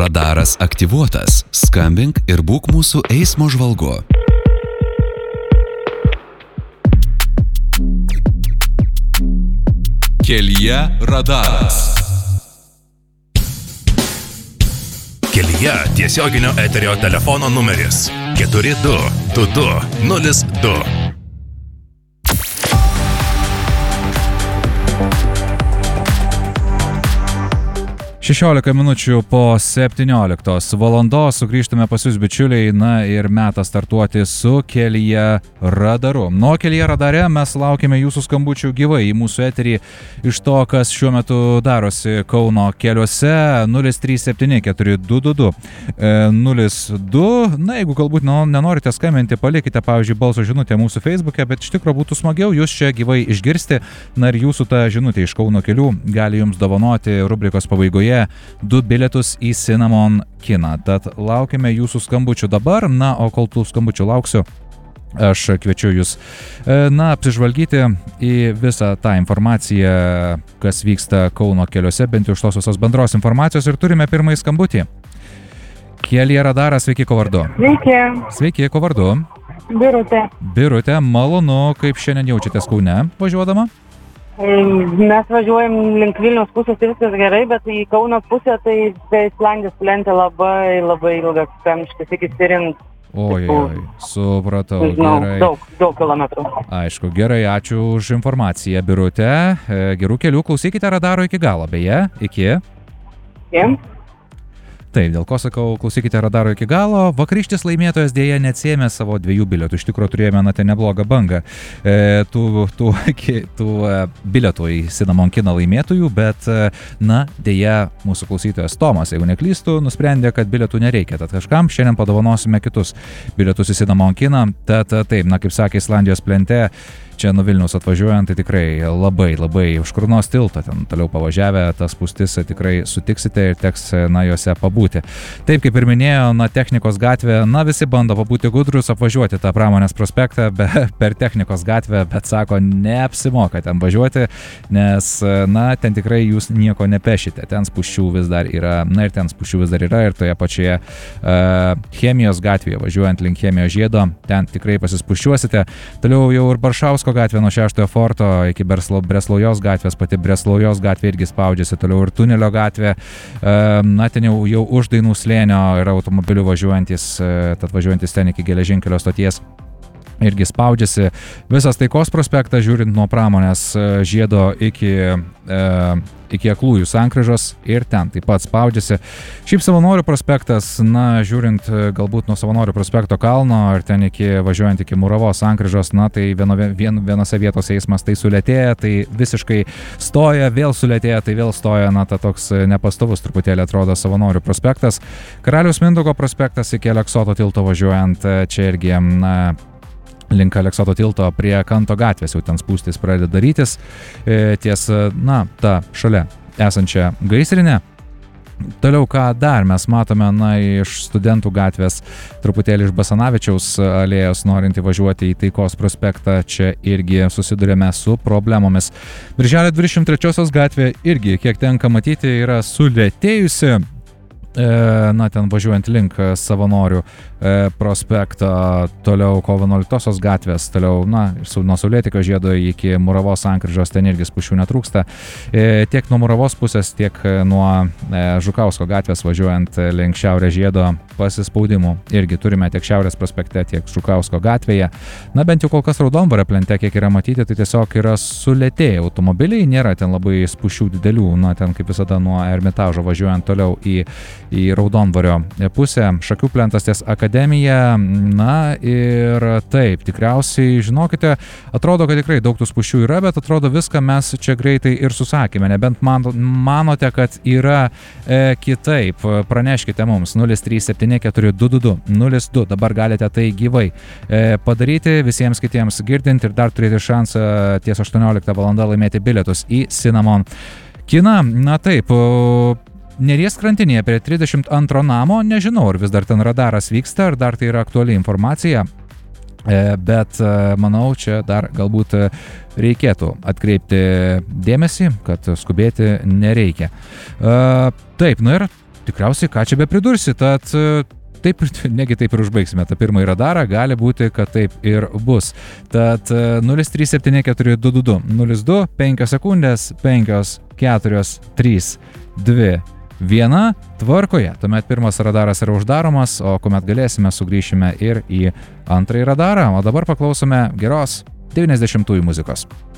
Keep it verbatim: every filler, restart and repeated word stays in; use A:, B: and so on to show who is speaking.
A: Radaras aktyvuotas. Skambink ir būk mūsų eismo žvalgu. Kelyje radaras.
B: Kelyje tiesioginio eterio telefono numeris keturi du du du nulis du.
C: šešiolika minučių po septynioliktos valandos sugrįžtame pas jūs, bičiuliai, na ir metas startuoti su Kelyje radaru. Nuo Kelyje radare mes laukime jūsų skambučių gyvai į mūsų eterį iš to, kas šiuo metu darosi Kauno keliuose. Nulis trys septyni keturi du du du nulis du. Na, jeigu galbūt nenorite skambinti, palikite, pavyzdžiui, balso žinutę mūsų Facebook'e, bet iš tikrųjų būtų smagiau jūs čia gyvai išgirsti. Na ir jūsų ta žinutė iš Kauno kelių gali jums dovanoti rubrikos pabaigoje du bilietus į Cinnamon kiną. Tad laukime jūsų skambučių dabar, na, o kol tų skambučių lauksiu, aš kviečiu jūs, na, apsižvalgyti į visą tą informaciją, kas vyksta Kauno keliuose, bent jau iš tos visos bendros informacijos, ir turime pirmąjį skambutį. Kelyje radaras, sveiki, ko vardu?
D: Sveiki.
C: Sveiki, ko vardu?
D: Birutė.
C: Birutė, malonu, kaip šiandien jaučiatės Kaune važiuodama?
D: Mes važiuojam link Vilniaus pusės, tai viskas gerai, bet į Kauno pusę tai Islandijos plentė labai labai ilgas kamštis iki Stirint.
C: Oi, oi, supratau,
D: žinau,
C: gerai.
D: Daug, daug kilometrų.
C: Aišku, gerai, ačiū už informaciją, Birutė. Gerų kelių, klausykite radaro iki galo, beje, iki...
D: Iki?
C: Taip, dėl ko sakau, klausykite radaro iki galo. Vakarykštis laimėtojas dėja neatsiėmė savo dviejų bilietų. Iš tikrųjų turėjome, na, tai neblogą bangą e, tų, tų, tų e, bilietų į Cinnamon kiną laimėtojų, bet, e, na, dėja mūsų klausytojas Tomas, jeigu neklystu, nusprendė, kad bilietų nereikia. Tad kažkam šiandien padovanosime kitus bilietus į Cinnamon kiną. Tad taip, na, kaip sakė Islandijos plente, čia nuo Vilniaus atvažiuojant, tai tikrai labai, labai už Kurnos tiltą ten toliau pavažiavę, tas spūstis tikrai sutiksite ir teks, na, juose pabūti. Taip, kaip ir minėjo, na, Technikos gatvė, na, visi bando pabūti gudrus, apvažiuoti tą Pramonės prospektą be, per Technikos gatvę, bet sako, neapsimoka ten važiuoti, nes, na, ten tikrai jūs nieko nepešite, ten spūsčių vis dar yra, na, ir ten spūsčių vis dar yra, ir toje pačioje uh, Chemijos gatvėje, važiuojant link Chemijos žiedo, ten tikrai pasispuščiuosite. Toliau jau ir Baršausko gatvė nuo šeštojo forto iki Breslaujos gatvės, pati Breslaujos gatvė irgi spaudžiasi, toliau ir Tunelio gatvė, na, ten jau, jau už Dainų slėnio yra automobilių važiuojantis, tad važiuojantis ten iki geležinkelio stoties irgi spaudžiasi. Visas Taikos prospektas, žiūrint nuo Pramonės žiedo iki, e, iki Aklųjų sankryžos, ir ten taip pat spaudžiasi. Šiaip Savanorių prospektas, na, žiūrint galbūt nuo Savanorių prospekto kalno ir ten iki, važiuojant iki Muravos sankryžos, na, tai vieno, vien, vienose vietose eismas tai sulėtėja, tai visiškai stoja, vėl sulėtėja, tai vėl stoja, na, ta toks nepastovus truputėlį atrodo Savanorių prospektas. Karaliaus Mindaugo prospektas iki Aleksoto tilto važiuojant, čia irgi, na, link Aleksoto tilto prie Kanto gatvės jau ten spūstis pradeda darytis, e, ties, na, ta šalia esančią gaisrinę. Toliau, ką dar mes matome, na, iš Studentų gatvės, truputėlį iš Basanavičiaus alėjos, norint įvažiuoti į Taikos prospektą, čia irgi susidurėme su problemomis. Birželio dvidešimt trečiosios gatvė irgi, kiek tenka matyti, yra sulėtėjusi. Na, ten važiuojant link Savanorių prospekto, toliau kovo vienuoliktosios gatvės, toliau, na, nuo Saulėtekio žiedo iki Muravos sankryžos, ten irgi spūsčių netrūksta. Tiek nuo Muravos pusės, tiek nuo Žukausko gatvės važiuojant link Šiaurės žiedo pasispaudimų irgi turime tiek Šiaurės prospekte, tiek Žukausko gatvėje. Na, bent jau kol kas Raudondvario plente, kiek yra matyti, tai tiesiog yra sulėtėję automobiliai, nėra ten labai spūsčių didelių, na, ten kaip visada nuo Ermitažo važiuojant toliau į į Raudondvario pusę, Šakių plentas ties Akademija, na, ir taip, tikriausiai, žinokite, atrodo, kad tikrai daug tų spūsčių yra, bet atrodo viską mes čia greitai ir susakėme, nebent man, manote, kad yra e, kitaip, praneškite mums nulis trys septyni keturi du du du nulis du, dabar galite tai gyvai e, padaryti, visiems kitiems girdint ir dar turėti šansą ties aštuonioliktą valandą laimėti bilietus į Cinnamon kiną. Na taip, o Neries krantinėje prie trisdešimt antro namo, nežinau, ar vis dar ten radaras vyksta, ar dar tai yra aktuali informacija, bet manau, čia dar galbūt reikėtų atkreipti dėmesį, kad skubėti nereikia. Taip, nu ir tikriausiai ką čia be pridursi, tad taip, negi taip ir užbaigsime tą pirmąjį radarą, gali būti, kad taip ir bus. Tad nulis trys septyni keturi du du du nulis du, penkios sekundės, penkios, keturios, trys, dvi, viena, tvarkoje. Tuomet pirmas radaras yra uždaromas, o kuomet galėsime, sugrįšime ir į antrąjį radarą. O dabar paklausome geros devyniasdešimtųjų muzikos.